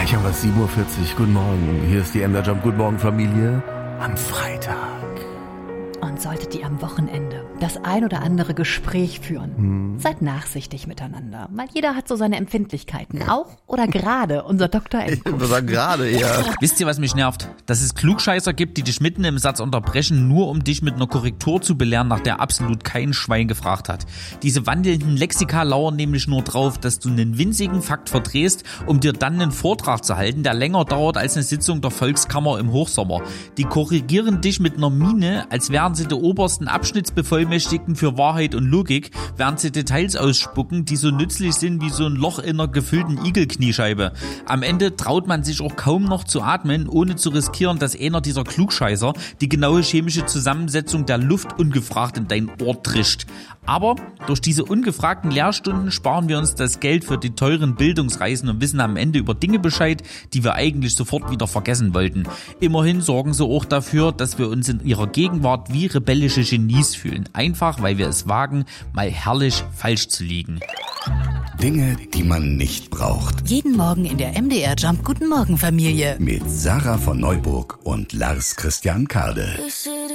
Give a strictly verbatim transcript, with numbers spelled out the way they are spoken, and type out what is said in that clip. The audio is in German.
Ich habe was sieben Uhr vierzig. Guten Morgen. Hier ist die M D R Jump. Guten Morgen, Familie. Am Freitag. Und solltet ihr am Wochenende das ein oder andere Gespräch führen, hm. seid nachsichtig miteinander. Weil jeder hat so seine Empfindlichkeiten. Auch oder gerade unser Doktor Endkuss. Ich würde sagen gerade, ja. Wisst ihr, was mich nervt? Dass es Klugscheißer gibt, die dich mitten im Satz unterbrechen, nur um dich mit einer Korrektur zu belehren, nach der absolut kein Schwein gefragt hat. Diese wandelnden Lexika lauern nämlich nur drauf, dass du einen winzigen Fakt verdrehst, um dir dann einen Vortrag zu halten, der länger dauert als eine Sitzung der Volkskammer im Hochsommer. Die korrigieren dich mit einer Miene, als wären sie der obersten Abschnittsbevollmächtigten für Wahrheit und Logik, während sie Details ausspucken, die so nützlich sind wie so ein Loch in einer gefüllten Igelkniescheibe. Am Ende traut man sich auch kaum noch zu atmen, ohne zu riskieren, dass einer dieser Klugscheißer die genaue chemische Zusammensetzung der Luft ungefragt in dein Ohr trischt. Aber durch diese ungefragten Lehrstunden sparen wir uns das Geld für die teuren Bildungsreisen und wissen am Ende über Dinge Bescheid, die wir eigentlich sofort wieder vergessen wollten. Immerhin sorgen sie auch dafür, dass wir uns in ihrer Gegenwart wie rebellische Genies fühlen. Einfach, weil wir es wagen, mal herrlich falsch zu liegen. Dinge, die man nicht braucht. Jeden Morgen in der M D R Jump Guten Morgen Familie. Mit Sarah von Neuburg und Lars Christian Kade.